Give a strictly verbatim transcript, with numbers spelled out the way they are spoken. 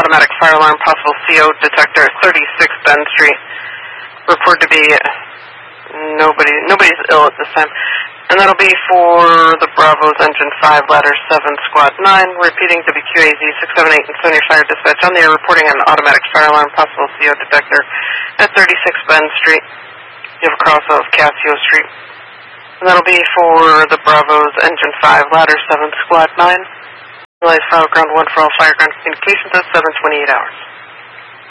automatic fire alarm, possible C O detector at thirty-six Bend Street. Report to be nobody, nobody's ill at this time. And that'll be for the Bravo's Engine five, Ladder seven, Squad nine. Repeating W Q A Z six seven eight and Sony Fire Dispatch on the air, reporting an automatic fire alarm, possible C O detector at thirty-six Bend Street. You have a cross of Casio Street. And that'll be for the Bravo's Engine five, Ladder seven, Squad nine. Realize file ground one for all fire ground communications at seven twenty-eight hours.